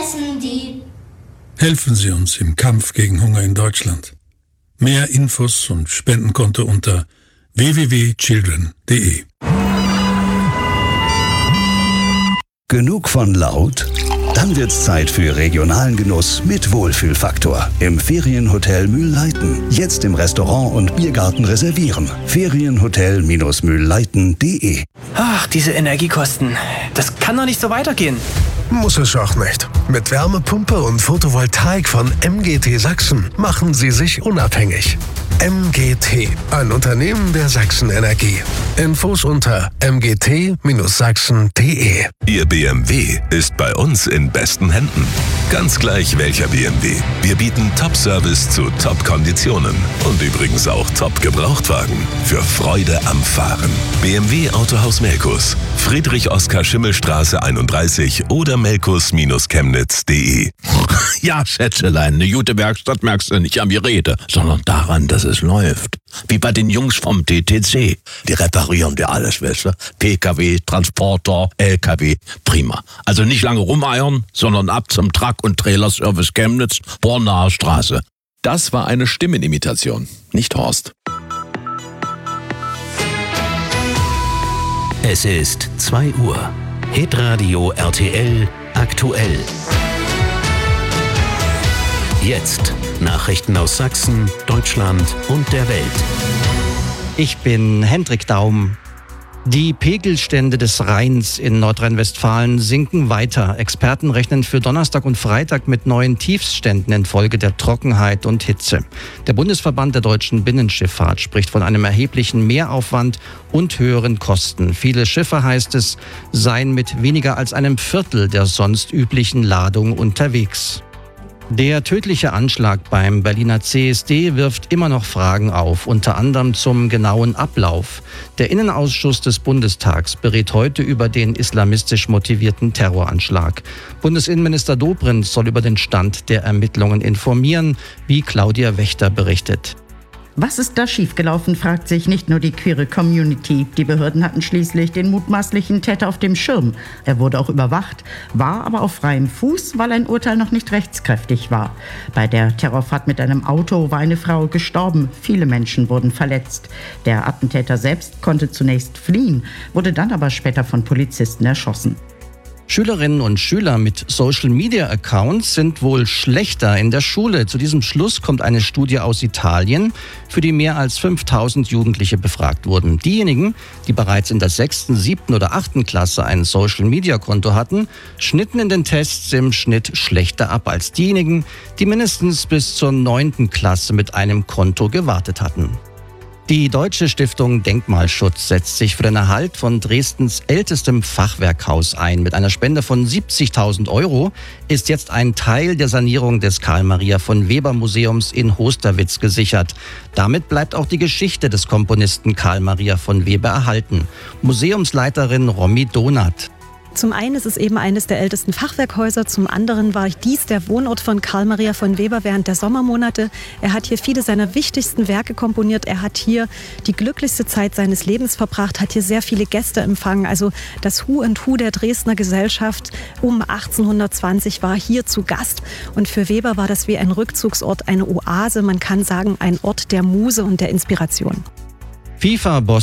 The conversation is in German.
essen die. Helfen Sie uns im Kampf gegen Hunger in Deutschland. Mehr Infos und Spendenkonto unter www.children.de. Genug von laut? Dann wird's Zeit für regionalen Genuss mit Wohlfühlfaktor im Ferienhotel Mühlleiten. Jetzt im Restaurant und Biergarten reservieren. Ferienhotel-mühlleiten.de. Ach, diese Energiekosten. Das kann doch nicht so weitergehen. Muss es auch nicht. Mit Wärmepumpe und Photovoltaik von MGT Sachsen machen Sie sich unabhängig. MGT, ein Unternehmen der Sachsen Energie. Infos unter mgt-sachsen.de. Ihr BMW ist bei uns in besten Händen. Ganz gleich welcher BMW. Wir bieten Top-Service zu Top-Konditionen. Und übrigens auch Top-Gebrauchtwagen. Für Freude am Fahren. BMW Autohaus Melkus. Friedrich-Oskar-Schimmel-Straße 31 oder melkus-chemnitz.de. Ja, Schätzelein, eine gute Werkstatt merkst du nicht an mir Rede, sondern daran, dass es läuft. Wie bei den Jungs vom TTC. Die reparieren dir alles, weißt du? PKW, Transporter, LKW, prima. Also nicht lange rumeiern, sondern ab zum Truck- und Trailerservice Chemnitz, Bornaer Straße. Das war eine Stimmenimitation, nicht Horst. Es ist 2 Uhr. Hitradio RTL aktuell. Jetzt Nachrichten aus Sachsen, Deutschland und der Welt. Ich bin Hendrik Daum. Die Pegelstände des Rheins in Nordrhein-Westfalen sinken weiter. Experten rechnen für Donnerstag und Freitag mit neuen Tiefstständen infolge der Trockenheit und Hitze. Der Bundesverband der deutschen Binnenschifffahrt spricht von einem erheblichen Mehraufwand und höheren Kosten. Viele Schiffe, heißt es, seien mit weniger als einem Viertel der sonst üblichen Ladung unterwegs. Der tödliche Anschlag beim Berliner CSD wirft immer noch Fragen auf, unter anderem zum genauen Ablauf. Der Innenausschuss des Bundestags berät heute über den islamistisch motivierten Terroranschlag. Bundesinnenminister Dobrindt soll über den Stand der Ermittlungen informieren, wie Claudia Wächter berichtet. Was ist da schiefgelaufen, fragt sich nicht nur die queere Community. Die Behörden hatten schließlich den mutmaßlichen Täter auf dem Schirm. Er wurde auch überwacht, war aber auf freiem Fuß, weil ein Urteil noch nicht rechtskräftig war. Bei der Terrorfahrt mit einem Auto war eine Frau gestorben. Viele Menschen wurden verletzt. Der Attentäter selbst konnte zunächst fliehen, wurde dann aber später von Polizisten erschossen. Schülerinnen und Schüler mit Social-Media-Accounts sind wohl schlechter in der Schule. Zu diesem Schluss kommt eine Studie aus Italien, für die mehr als 5000 Jugendliche befragt wurden. Diejenigen, die bereits in der 6., 7. oder 8. Klasse ein Social-Media-Konto hatten, schnitten in den Tests im Schnitt schlechter ab als diejenigen, die mindestens bis zur 9. Klasse mit einem Konto gewartet hatten. Die Deutsche Stiftung Denkmalschutz setzt sich für den Erhalt von Dresdens ältestem Fachwerkhaus ein. Mit einer Spende von 70.000 € ist jetzt ein Teil der Sanierung des Karl-Maria-von-Weber-Museums in Hosterwitz gesichert. Damit bleibt auch die Geschichte des Komponisten Karl Maria von Weber erhalten. Museumsleiterin Romy Donath. Zum einen ist es eben eines der ältesten Fachwerkhäuser, zum anderen war dies der Wohnort von Karl Maria von Weber während der Sommermonate. Er hat hier viele seiner wichtigsten Werke komponiert, er hat hier die glücklichste Zeit seines Lebens verbracht, hat hier sehr viele Gäste empfangen. Also das Who and Who der Dresdner Gesellschaft um 1820 war hier zu Gast. Und für Weber war das wie ein Rückzugsort, eine Oase, man kann sagen ein Ort der Muse und der Inspiration. FIFA-Boss